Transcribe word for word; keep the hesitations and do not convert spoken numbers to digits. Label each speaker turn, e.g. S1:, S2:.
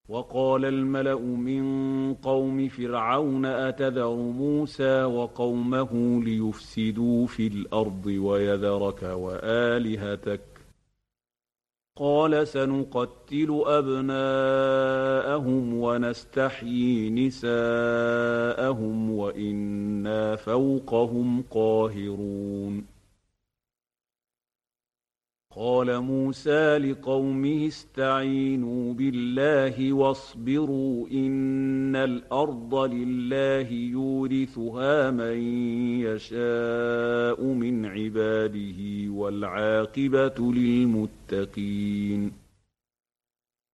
S1: وقال الملأ من قوم فرعون أتذر موسى وقومه ليفسدوا في الأرض ويذرك وآلهتك قال سنقتل أبناءهم ونستحيي نساءهم وإنا فوقهم قاهرون قال موسى لقومه استعينوا بالله واصبروا إن الأرض لله يورثها من يشاء من عباده والعاقبة للمتقين